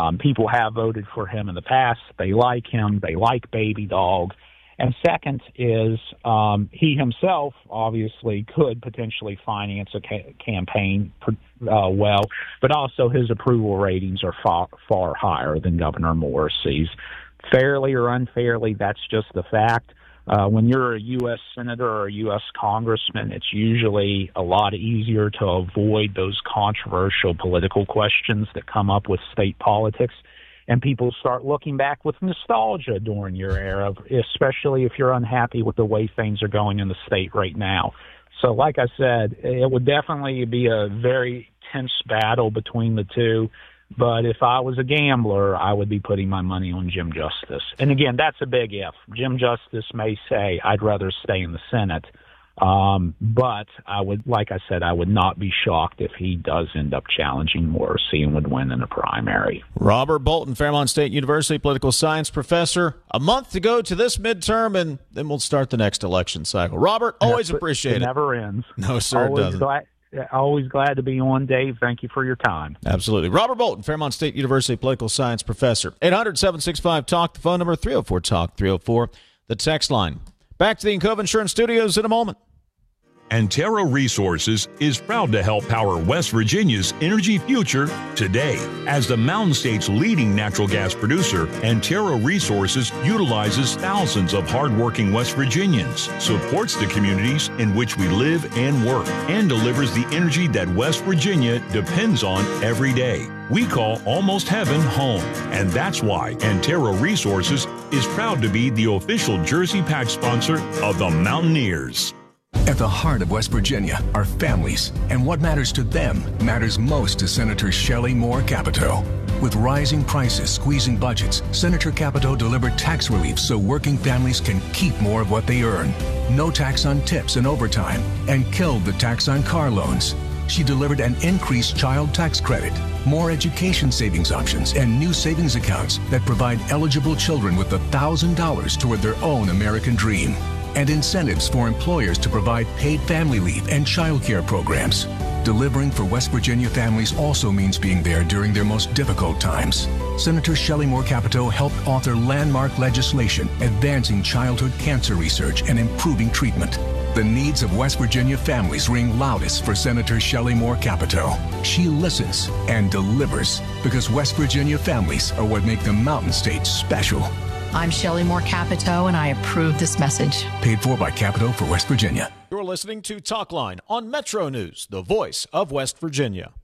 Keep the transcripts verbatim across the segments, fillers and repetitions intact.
Um, people have voted for him in the past. They like him. They like Baby Dog. And second is um, he himself obviously could potentially finance a ca- campaign uh, well, but also his approval ratings are far, far higher than Governor Morrissey's. Fairly or unfairly, that's just the fact. Uh, when you're a U S senator or a U S congressman, it's usually a lot easier to avoid those controversial political questions that come up with state politics. And people start looking back with nostalgia during your era, especially if you're unhappy with the way things are going in the state right now. So like I said, it would definitely be a very tense battle between the two. But if I was a gambler, I would be putting my money on Jim Justice. And again, that's a big if. Jim Justice may say, I'd rather stay in the Senate. Um, but I would, like I said, I would not be shocked if he does end up challenging Morrissey and would win in the primary. Robert Bolton, Fairmont State University political science professor. A month to go to this midterm, and then we'll start the next election cycle. Robert, always That's, appreciate it. It never ends. No, sir, always it doesn't. Glad, always glad to be on, Dave. Thank you for your time. Absolutely. Robert Bolton, Fairmont State University political science professor. eight hundred, seven six five, talk, the phone number, three oh four, talk, three oh four, the text line. Back to the Encova Insurance Studios in a moment. Antero Resources is proud to help power West Virginia's energy future today. As the Mountain State's leading natural gas producer, Antero Resources utilizes thousands of hardworking West Virginians, supports the communities in which we live and work, and delivers the energy that West Virginia depends on every day. We call Almost Heaven home, and that's why Antero Resources is proud to be the official Jersey Patch sponsor of the Mountaineers. At the heart of West Virginia are families, and what matters to them matters most to Senator Shelley Moore Capito. With rising prices squeezing budgets, Senator Capito delivered tax relief so working families can keep more of what they earn. No tax on tips and overtime, and killed the tax on car loans. She delivered an increased child tax credit, more education savings options, and new savings accounts that provide eligible children with one thousand dollars toward their own American dream, and incentives for employers to provide paid family leave and child care programs. Delivering for West Virginia families also means being there during their most difficult times. Senator Shelley Moore Capito helped author landmark legislation advancing childhood cancer research and improving treatment. The needs of West Virginia families ring loudest for Senator Shelley Moore Capito. She listens and delivers because West Virginia families are what make the Mountain State special. I'm Shelley Moore Capito, and I approve this message. Paid for by Capito for West Virginia. You're listening to Talkline on Metro News, the voice of West Virginia.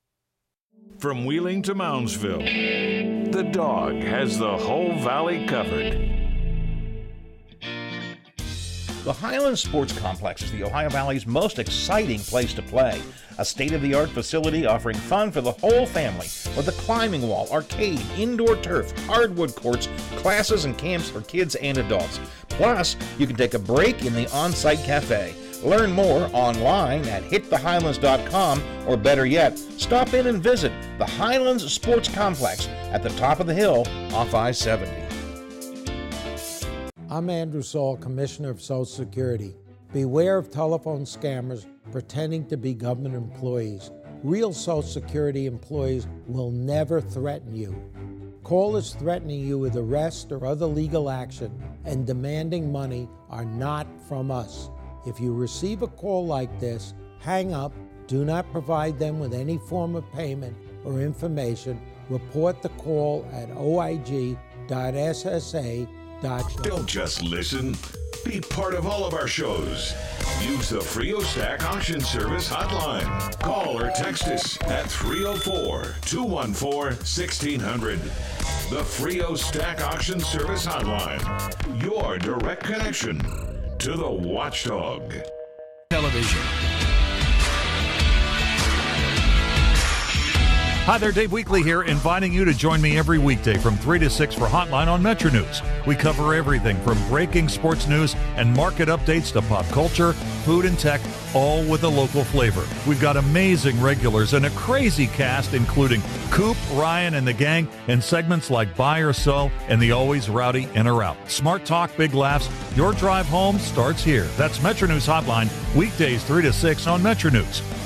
From Wheeling to Moundsville, the Dog has the whole valley covered. The Highlands Sports Complex is the Ohio Valley's most exciting place to play. A state-of-the-art facility offering fun for the whole family with a climbing wall, arcade, indoor turf, hardwood courts, classes and camps for kids and adults. Plus, you can take a break in the on-site cafe. Learn more online at hit the highlands dot com, or better yet, stop in and visit the Highlands Sports Complex at the top of the hill off I seventy. I'm Andrew Saul, Commissioner of Social Security. Beware of telephone scammers pretending to be government employees. Real Social Security employees will never threaten you. Callers threatening you with arrest or other legal action and demanding money are not from us. If you receive a call like this, hang up, do not provide them with any form of payment or information. Report the call at O I G dot S S A dot com. Don't just listen. Be part of all of our shows. Use the Frio Stack Auction Service hotline. Call or text us at three oh four, two one four, one six zero zero. The Frio Stack Auction Service hotline. Your direct connection to the watchdog. Television. Hi there, Dave Weekley here, inviting you to join me every weekday from three to six for Hotline on Metro News. We cover everything from breaking sports news and market updates to pop culture, food and tech, all with a local flavor. We've got amazing regulars and a crazy cast, including Coop, Ryan, and the gang, and segments like Buy or Sell and the always rowdy In or Out. Smart talk, big laughs. Your drive home starts here. That's Metro News Hotline, weekdays three to six on Metro News.